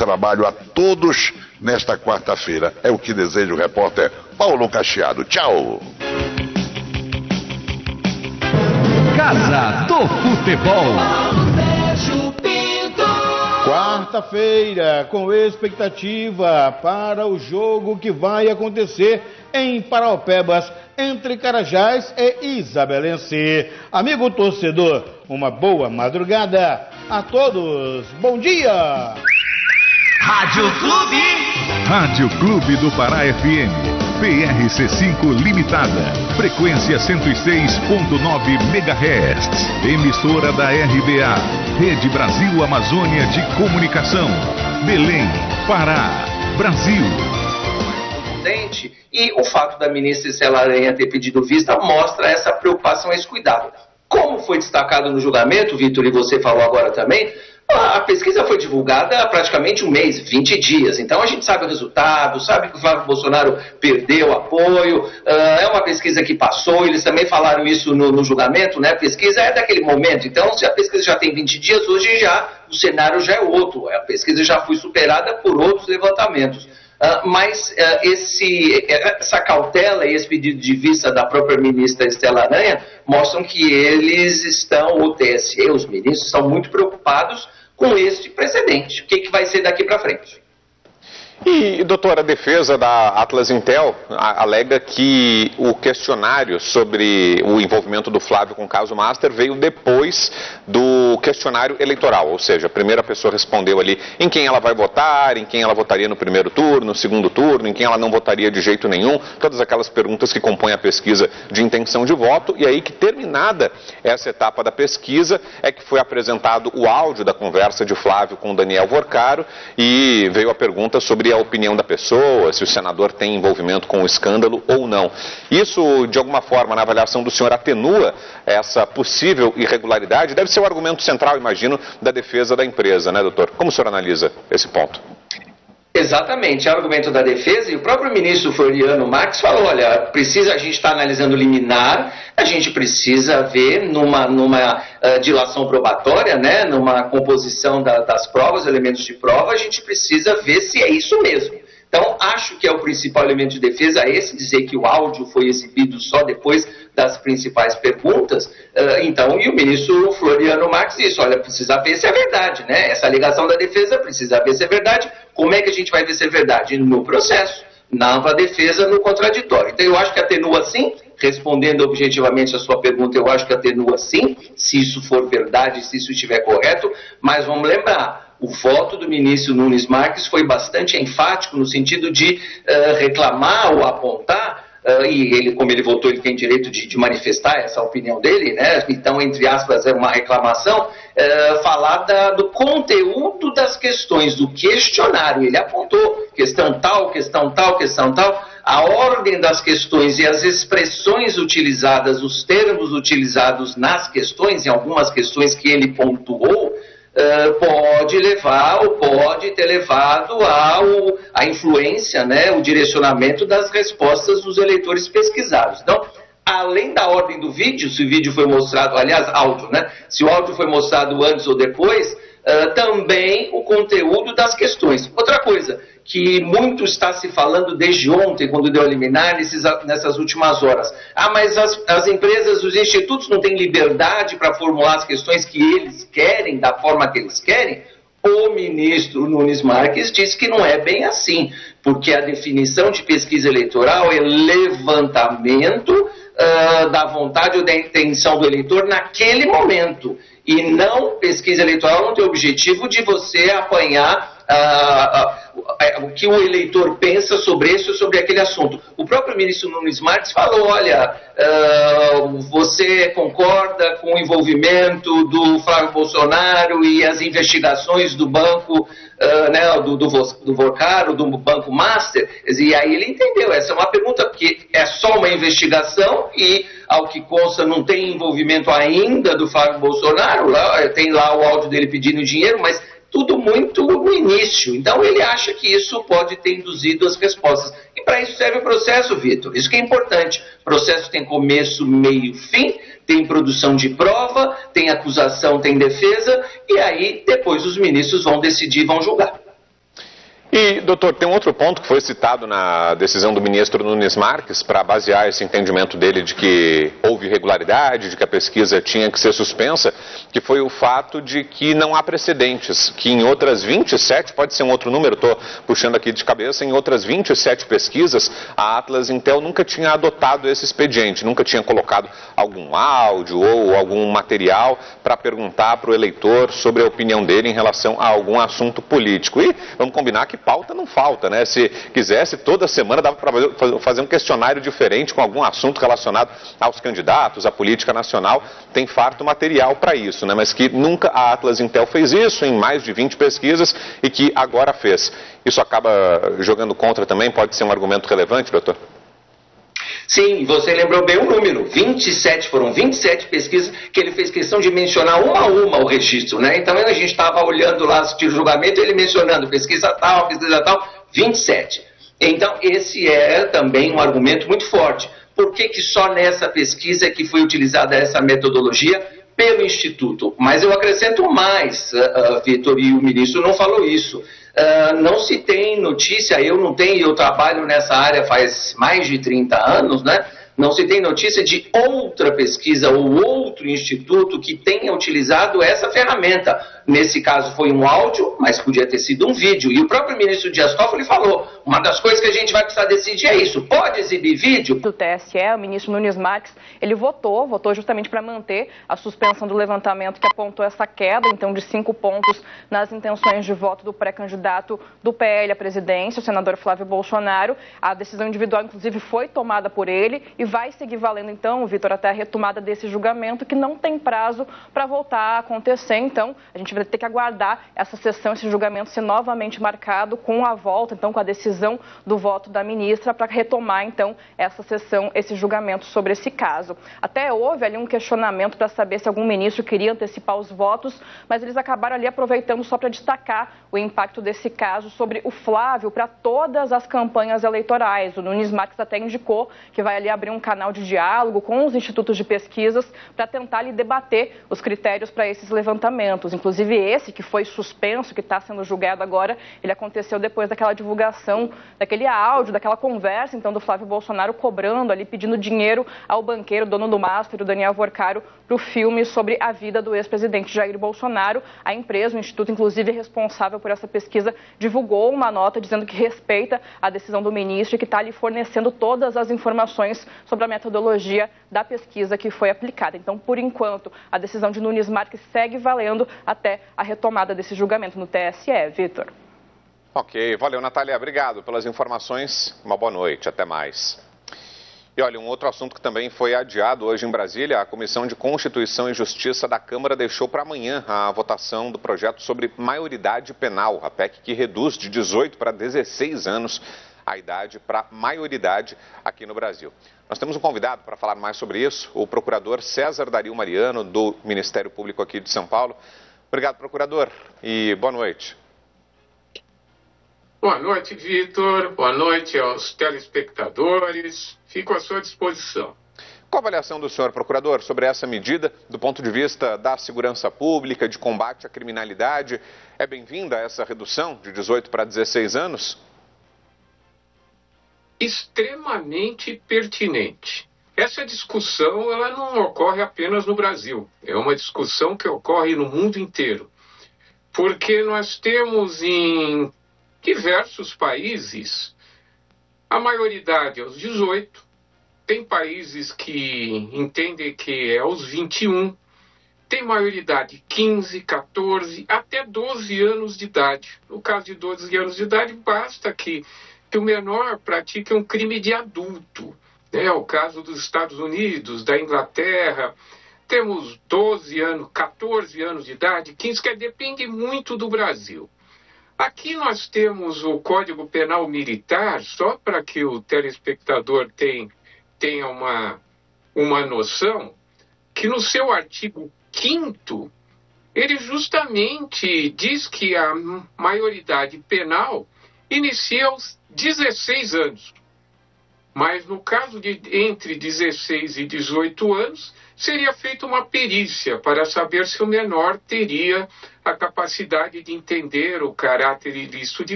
trabalho a todos nesta quarta-feira. É o que deseja o repórter Paulo Cacheado. Tchau! Casa do Futebol. Quarta-feira, com expectativa para o jogo que vai acontecer em Paraupebas, entre Carajás e Isabelense. Amigo torcedor, uma boa madrugada a todos. Bom dia! Rádio Clube do Pará FM. PRC5 Limitada, frequência 106.9 MHz, emissora da RBA, Rede Brasil Amazônia de Comunicação, Belém, Pará, Brasil. E o fato da ministra Estela Aranha ter pedido vista mostra essa preocupação, esse cuidado. Como foi destacado no julgamento, Vitor, e você falou agora também, a pesquisa foi divulgada há praticamente um mês, 20 dias. Então a gente sabe o resultado, sabe que o Flávio Bolsonaro perdeu apoio, é uma pesquisa que passou, eles também falaram isso no julgamento, né? A pesquisa é daquele momento, então se a pesquisa já tem 20 dias, hoje já o cenário já é outro, a pesquisa já foi superada por outros levantamentos. Mas essa cautela e esse pedido de vista da própria ministra Estela Aranha mostram que eles estão, o TSE, os ministros, estão muito preocupados com esse precedente. O que vai ser daqui para frente? E, doutora, a defesa da Atlas Intel alega que o questionário sobre o envolvimento do Flávio com o caso Master veio depois do questionário eleitoral, ou seja, a primeira pessoa respondeu ali em quem ela vai votar, em quem ela votaria no primeiro turno, no segundo turno, em quem ela não votaria de jeito nenhum, todas aquelas perguntas que compõem a pesquisa de intenção de voto, e aí que terminada essa etapa da pesquisa é que foi apresentado o áudio da conversa de Flávio com Daniel Vorcaro e veio a pergunta sobre a opinião da pessoa, se o senador tem envolvimento com o escândalo ou não. Isso, de alguma forma, na avaliação do senhor, atenua essa possível irregularidade? Deve ser o argumento central, imagino, da defesa da empresa, né, doutor? Como o senhor analisa esse ponto? Exatamente, é o argumento da defesa, e o próprio ministro Floriano Marques falou, olha, a gente está analisando liminar, a gente precisa ver numa dilação probatória, né, numa composição das provas, elementos de prova, a gente precisa ver se é isso mesmo. Então, acho que é o principal elemento de defesa esse, dizer que o áudio foi exibido só depois das principais perguntas. Então, e o ministro Floriano Marques disse, olha, precisa ver se é verdade, né? Essa alegação da defesa precisa ver se é verdade. Como é que a gente vai ver se é verdade? No processo, na ampla defesa, no contraditório. Então, eu acho que atenua sim, respondendo objetivamente a sua pergunta, eu acho que atenua sim, se isso for verdade, se isso estiver correto, mas vamos lembrar, o voto do ministro Nunes Marques foi bastante enfático no sentido de reclamar ou apontar, e ele, como ele votou, ele tem direito de manifestar essa opinião dele, né? Então, entre aspas, é uma reclamação, falar do conteúdo das questões, do questionário. Ele apontou questão tal, questão tal, questão tal, a ordem das questões e as expressões utilizadas, os termos utilizados nas questões, em algumas questões que ele pontuou, pode levar ou pode ter levado à influência, né, o direcionamento das respostas dos eleitores pesquisados. Então, além da ordem do vídeo, se o vídeo foi mostrado, aliás, áudio, né, se o áudio foi mostrado antes ou depois, também o conteúdo das questões. Outra coisa que muito está se falando desde ontem, quando deu a liminar, nessas últimas horas. Mas as empresas, os institutos não têm liberdade para formular as questões que eles querem, da forma que eles querem? O ministro Nunes Marques disse que não é bem assim, porque a definição de pesquisa eleitoral é levantamento da vontade ou da intenção do eleitor naquele momento. E não, pesquisa eleitoral não tem o objetivo de você apanhar o que o eleitor pensa sobre esse ou sobre aquele assunto. O próprio ministro Nunes Marques falou, olha, você concorda com o envolvimento do Flávio Bolsonaro e as investigações do banco, né, do Vorcaro, do Banco Master? E aí ele entendeu, essa é uma pergunta, porque é só uma investigação e, ao que consta, não tem envolvimento ainda do Flávio Bolsonaro, tem lá o áudio dele pedindo dinheiro, mas tudo muito no início. Então ele acha que isso pode ter induzido as respostas. E para isso serve o processo, Vitor. Isso que é importante. O processo tem começo, meio, fim, tem produção de prova, tem acusação, tem defesa, e aí depois os ministros vão decidir, vão julgar. E, doutor, tem um outro ponto que foi citado na decisão do ministro Nunes Marques para basear esse entendimento dele de que houve irregularidade, de que a pesquisa tinha que ser suspensa, que foi o fato de que não há precedentes, que em outras 27, pode ser um outro número, estou puxando aqui de cabeça, em outras 27 pesquisas, a Atlas Intel nunca tinha adotado esse expediente, nunca tinha colocado algum áudio ou algum material para perguntar para o eleitor sobre a opinião dele em relação a algum assunto político. E vamos combinar que pauta não falta, né? Se quisesse, toda semana dava para fazer um questionário diferente com algum assunto relacionado aos candidatos, à política nacional. Tem farto material para isso, né? Mas que nunca a Atlas Intel fez isso em mais de 20 pesquisas e que agora fez. Isso acaba jogando contra também? Pode ser um argumento relevante, doutor? Sim, você lembrou bem o número, 27, foram 27 pesquisas que ele fez questão de mencionar uma a uma o registro, né? Então a gente estava olhando lá, assistindo o julgamento, ele mencionando pesquisa tal, 27. Então esse é também um argumento muito forte. Por que que só nessa pesquisa é que foi utilizada essa metodologia pelo Instituto? Mas eu acrescento mais, Vitor, e o ministro não falou isso. Não se tem notícia, eu trabalho nessa área faz mais de 30 anos, né? Não se tem notícia de outra pesquisa ou outro instituto que tenha utilizado essa ferramenta. Nesse caso foi um áudio, mas podia ter sido um vídeo. E o próprio ministro Dias Toffoli falou, uma das coisas que a gente vai precisar decidir é isso, pode exibir vídeo? Do TSE, o ministro Nunes Marques, ele votou justamente para manter a suspensão do levantamento que apontou essa queda, então, de 5 pontos nas intenções de voto do pré-candidato do PL à presidência, o senador Flávio Bolsonaro. A decisão individual, inclusive, foi tomada por ele e vai seguir valendo, então, Vitor, até a retomada desse julgamento, que não tem prazo para voltar a acontecer. Então, a gente vai ter que aguardar essa sessão, esse julgamento ser novamente marcado com a volta, então, com a decisão do voto da ministra para retomar, então, essa sessão, esse julgamento sobre esse caso. Até houve ali um questionamento para saber se algum ministro queria antecipar os votos, mas eles acabaram ali aproveitando só para destacar o impacto desse caso sobre o Flávio para todas as campanhas eleitorais. O Nunes Marques até indicou que vai ali abrir um canal de diálogo com os institutos de pesquisas para tentar ali debater os critérios para esses levantamentos. Inclusive esse que foi suspenso, que está sendo julgado agora, ele aconteceu depois daquela divulgação, daquele áudio, daquela conversa, então, do Flávio Bolsonaro cobrando ali, pedindo dinheiro ao banqueiro, dono do Master, o Daniel Vorcaro, para o filme sobre a vida do ex-presidente Jair Bolsonaro. A empresa, o instituto, inclusive, responsável por essa pesquisa, divulgou uma nota dizendo que respeita a decisão do ministro e que está ali fornecendo todas as informações sobre a metodologia da pesquisa que foi aplicada. Então, por enquanto, a decisão de Nunes Marques segue valendo até a retomada desse julgamento no TSE. Vitor. Ok, valeu, Natália. Obrigado pelas informações. Uma boa noite. Até mais. E olha, um outro assunto que também foi adiado hoje em Brasília, a Comissão de Constituição e Justiça da Câmara deixou para amanhã a votação do projeto sobre maioridade penal, a PEC que reduz de 18 para 16 anos a idade para maioridade aqui no Brasil. Nós temos um convidado para falar mais sobre isso, o procurador César Dario Mariano, do Ministério Público aqui de São Paulo. Obrigado, procurador, e boa noite. Boa noite, Vitor. Boa noite aos telespectadores. Fico à sua disposição. Qual a avaliação do senhor, procurador, sobre essa medida do ponto de vista da segurança pública, de combate à criminalidade? É bem-vinda essa redução de 18 para 16 anos? Extremamente pertinente. Essa discussão ela não ocorre apenas no Brasil. É uma discussão que ocorre no mundo inteiro. Porque nós temos em diversos países a maioridade aos 18, tem países que entendem que é aos 21, tem maioridade 15, 14, até 12 anos de idade. No caso de 12 anos de idade, basta que o menor pratique um crime de adulto. É o caso dos Estados Unidos, da Inglaterra. Temos 12 anos, 14 anos de idade, 15, que depende muito do Brasil. Aqui nós temos o Código Penal Militar, só para que o telespectador tenha uma noção, que no seu artigo 5º, ele justamente diz que a maioridade penal inicia aos 16 anos. Mas no caso de entre 16 e 18 anos, seria feita uma perícia para saber se o menor teria a capacidade de entender o caráter ilícito de